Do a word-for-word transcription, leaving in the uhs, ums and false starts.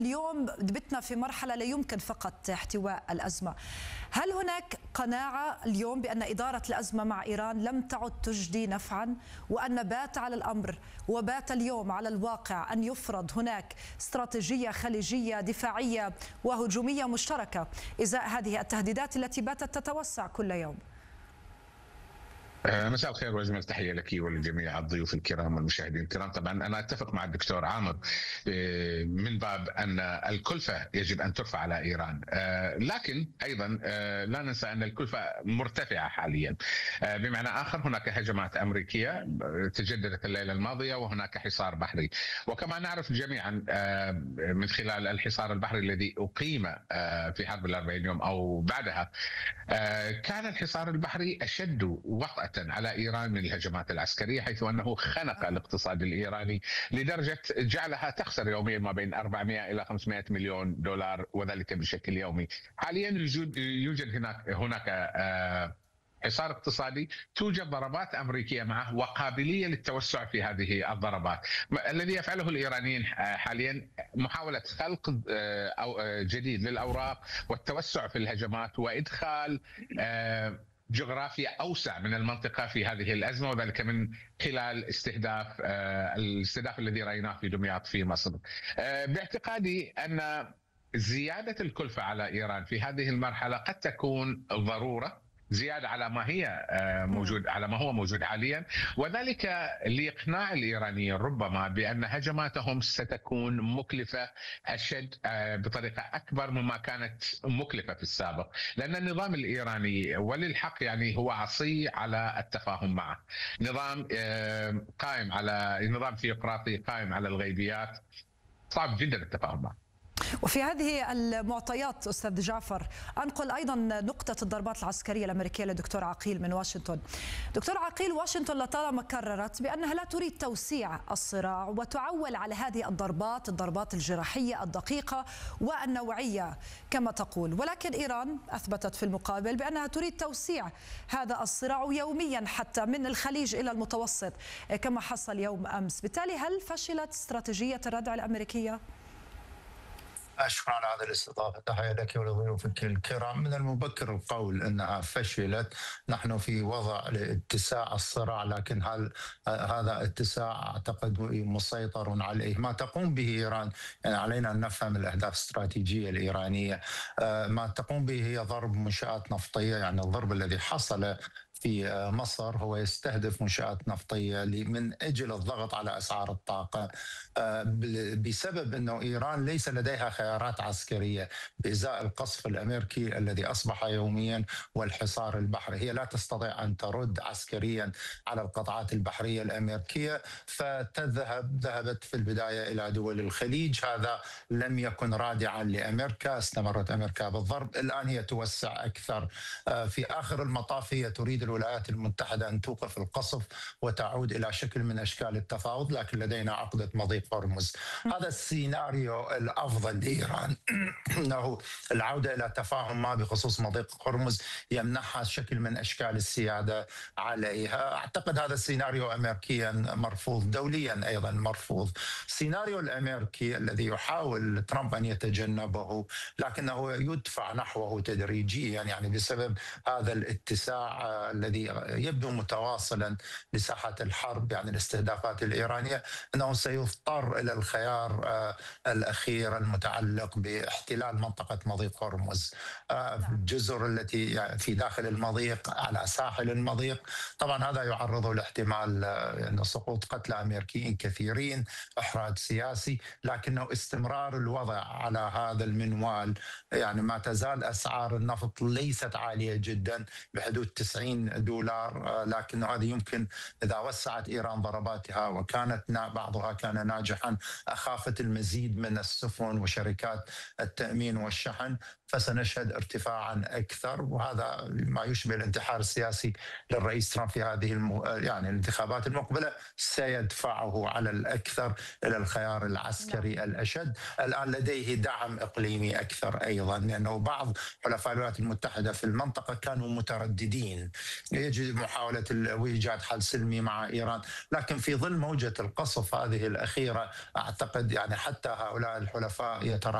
اليوم بتنا في مرحلة لا يمكن فقط احتواء الأزمة. هل هناك قناعة اليوم بأن إدارة الأزمة مع إيران لم تعد تجدي نفعا، وأن بات على الأمر وبات اليوم على الواقع أن يفرض هناك استراتيجية خليجية دفاعية وهجومية مشتركة إزاء هذه التهديدات التي باتت تتوسع كل يوم؟ مساء الخير واجمل تحيه لك ولجميع الضيوف الكرام والمشاهدين الكرام. طبعا انا اتفق مع الدكتور عامر من باب ان الكلفه يجب ان ترفع على ايران، لكن ايضا لا ننسى ان الكلفه مرتفعه حاليا. بمعنى اخر هناك هجمات امريكيه تجددت الليله الماضيه، وهناك حصار بحري، وكما نعرف جميعا من خلال الحصار البحري الذي اقيم في حرب الأربعين يوم او بعدها، كان الحصار البحري اشد وطأة على إيران من الهجمات العسكرية، حيث أنه خنق الاقتصاد الإيراني لدرجة جعلها تخسر يوميا ما بين أربعمئة إلى خمسمئة مليون دولار، وذلك بشكل يومي. حاليا يوجد هناك هناك حصار اقتصادي، توجد ضربات أمريكية معه وقابلية للتوسع في هذه الضربات. الذي يفعله الإيرانيين حاليا محاولة خلق أو جديد للأوراق والتوسع في الهجمات وإدخال جغرافيا أوسع من المنطقة في هذه الأزمة، وذلك من خلال استهداف الاستهداف الذي رأيناه في دمياط في مصر. باعتقادي أن زيادة الكلفة على إيران في هذه المرحلة قد تكون ضرورة زيادة على ما هي موجود على ما هو موجود حاليا، وذلك لإقناع الإيرانيين ربما بأن هجماتهم ستكون مكلفة أشد بطريقة أكبر مما كانت مكلفة في السابق، لأن النظام الإيراني وللحق يعني هو عصي على التفاهم معه. نظام قائم على نظام ثيوقراطي قائم على الغيبيات، صعب جدا التفاهم معه. وفي هذه المعطيات أستاذ جعفر أنقل أيضا نقطة الضربات العسكرية الأمريكية لدكتور عقيل من واشنطن. دكتور عقيل، واشنطن لطالما قررت بأنها لا تريد توسيع الصراع وتعول على هذه الضربات الضربات الجراحية الدقيقة والنوعية كما تقول، ولكن إيران أثبتت في المقابل بأنها تريد توسيع هذا الصراع يوميا حتى من الخليج إلى المتوسط كما حصل يوم أمس. بالتالي هل فشلت استراتيجية الردع الأمريكية؟ شكرا على هذه الاستضافة، تحية لك ولضيوفك الكرام. من المبكر القول أنها فشلت، نحن في وضع لاتساع الصراع، لكن هل هذا اتساع أعتقد مسيطر عليه؟ ما تقوم به إيران، يعني علينا أن نفهم الأهداف الاستراتيجية الإيرانية. ما تقوم به هي ضرب منشآت نفطية، يعني الضرب الذي حصل في مصر هو يستهدف منشآت نفطية من أجل الضغط على أسعار الطاقة، بسبب أنه إيران ليس لديها خيارات عسكرية بإزاء القصف الأمريكي الذي أصبح يوميا والحصار البحري. هي لا تستطيع أن ترد عسكريا على القطعات البحرية الأمريكية، فتذهب ذهبت في البداية إلى دول الخليج. هذا لم يكن رادعا لأمريكا، استمرت أمريكا بالضرب. الآن هي توسع أكثر. في آخر المطاف هي تريد الولايات المتحدة أن توقف القصف وتعود إلى شكل من أشكال التفاوض، لكن لدينا عقدة مضيق هرمز. هذا السيناريو الأفضل لإيران أنه العودة إلى تفاهم ما بخصوص مضيق هرمز يمنحها شكل من أشكال السيادة عليها. أعتقد هذا السيناريو أمريكيا مرفوض، دوليا أيضا مرفوض. السيناريو الأمريكي الذي يحاول ترامب أن يتجنبه لكنه يدفع نحوه تدريجيا، يعني بسبب هذا الاتساع الذي يبدو متواصلا لساحة الحرب، يعني الاستهدافات الإيرانية، أنه سيضطر إلى الخيار الأخير المتعلق باحتلال منطقة مضيق هرمز، الجزر التي في داخل المضيق على ساحل المضيق. طبعا هذا يعرضه لاحتمال يعني سقوط قتلى أمريكيين كثيرين، إحراج سياسي، لكنه استمرار الوضع على هذا المنوال. يعني ما تزال أسعار النفط ليست عالية جدا بحدود تسعين دولار، لكن هذه يمكن إذا وسعت إيران ضرباتها وكانت بعضها كان ناجحا، أخافت المزيد من السفن وشركات التأمين والشحن، فسنشهد ارتفاعا أكثر. وهذا ما يشبه الانتحار السياسي للرئيس ترامب في هذه الم... يعني الانتخابات المقبلة، سيدفعه على الأكثر إلى الخيار العسكري الأشد. الآن لديه دعم إقليمي أكثر أيضا، لأنه بعض حلفاء الولايات المتحدة في المنطقة كانوا مترددين يجب محاولة إيجاد حل سلمي مع إيران. لكن في ظل موجة القصف هذه الأخيرة أعتقد يعني حتى هؤلاء الحلفاء يتراجعون